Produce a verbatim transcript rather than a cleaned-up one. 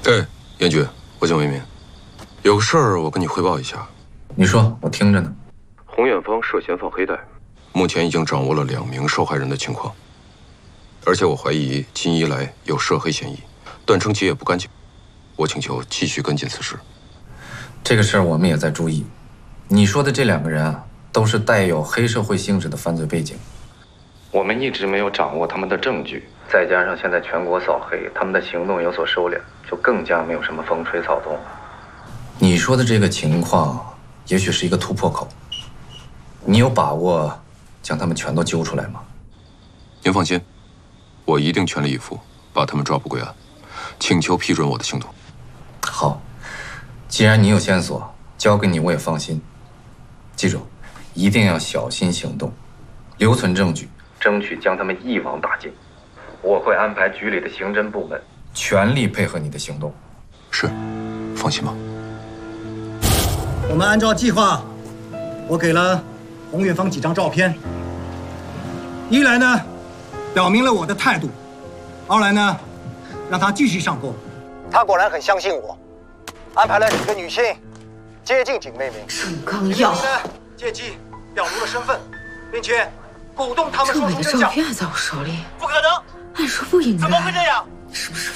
哎，严局，我叫为民，有个事儿我跟你汇报一下。 你说，我听着呢。 洪远芳涉嫌放黑带，目前已经掌握了两名受害人的情况，而且我怀疑金一来有涉黑嫌疑，断称结也不干净。我请求继续跟进此事。 这个事儿我们也在注意。你说的这两个人啊，都是带有黑社会性质的犯罪背景，我们一直没有掌握他们的证据，再加上现在全国扫黑，他们的行动有所收敛，就更加没有什么风吹草动了。你说的这个情况，也许是一个突破口。你有把握将他们全都揪出来吗？ 您放心，我一定全力以赴把他们抓捕归案，请求批准我的行动。 好，既然你有线索，交给你我也放心。记住，一定要小心行动，留存证据，争取将他们一网打尽。我会安排局里的刑侦部门全力配合你的行动。 是，放心吧。 我们按照计划，我给了洪远芳几张照片。一来呢，表明了我的态度；二来呢，让他继续上钩。 他果然很相信我，安排了几个女性接近景妹妹。 郑刚耀借机表露了身份，并且鼓动他们郑伟的说出真相。 照片还在我手里， 不可能！ 按说不应该。 怎么会这样？ 是不是